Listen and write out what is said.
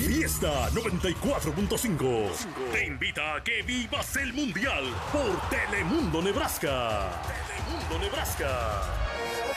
Fiesta 94.5 te invita a que vivas el Mundial por Telemundo Nebraska. Telemundo Nebraska.